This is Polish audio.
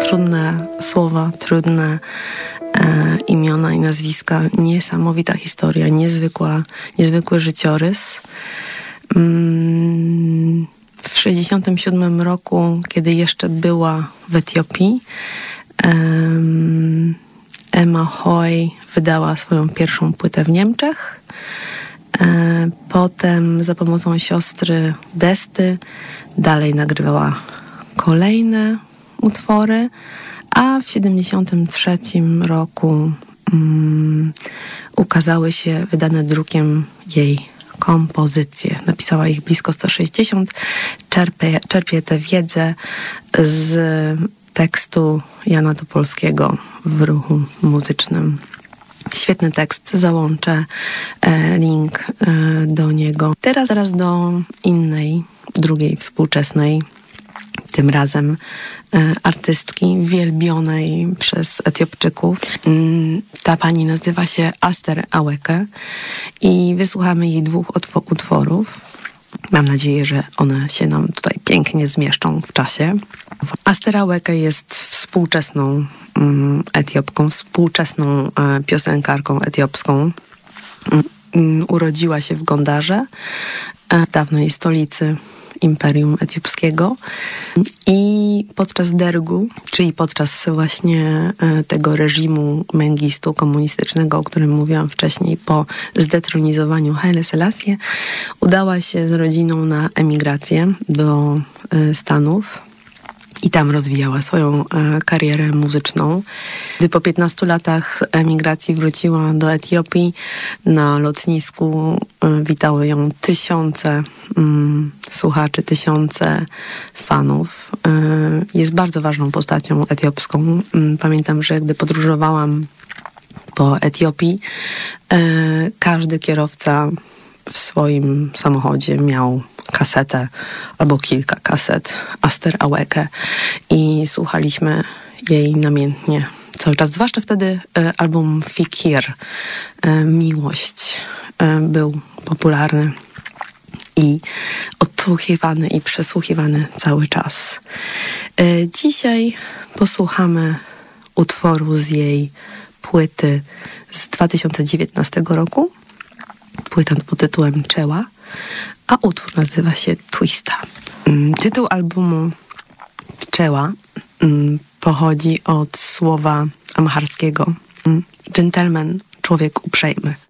trudne słowa, trudne imiona i nazwiska, niesamowita historia, niezwykły życiorys. W 1967 roku, kiedy jeszcze była w Etiopii, Emma Hoy wydała swoją pierwszą płytę w Niemczech. Potem za pomocą siostry Desty dalej nagrywała kolejne utwory, a w 1973 roku ukazały się wydane drukiem jej kompozycje. Napisała ich blisko 160. Czerpie tę wiedzę z tekstu Jana Topolskiego w ruchu muzycznym. Świetny tekst, załączę link do niego. Teraz do innej, drugiej współczesnej, tym razem artystki wielbionej przez Etiopczyków. Ta pani nazywa się Aster Aweke i wysłuchamy jej 2 utworów. Mam nadzieję, że one się nam tutaj pięknie zmieszczą w czasie. Aster Aweke jest współczesną Etiopką, współczesną piosenkarką etiopską. Urodziła się w Gondarze, w dawnej stolicy Imperium Etiopskiego, i podczas dergu, czyli podczas właśnie tego reżimu Mengistu komunistycznego, o którym mówiłam wcześniej, po zdetronizowaniu Haile Selassie, udała się z rodziną na emigrację do Stanów i tam rozwijała swoją karierę muzyczną. Gdy po 15 latach emigracji wróciła do Etiopii, na lotnisku witały ją tysiące słuchaczy, tysiące fanów. Jest bardzo ważną postacią etiopską. Pamiętam, że gdy podróżowałam po Etiopii, każdy kierowca w swoim samochodzie miał kasetę albo kilka kaset Aster Aweke i słuchaliśmy jej namiętnie cały czas. Zwłaszcza wtedy album Fikir, Miłość, był popularny i odsłuchiwany i przesłuchiwany cały czas. Dzisiaj posłuchamy utworu z jej płyty z 2019 roku. Płyta pod tytułem Czeła, a utwór nazywa się Twista. Tytuł albumu Czeła pochodzi od słowa amharskiego dżentelmen, człowiek uprzejmy.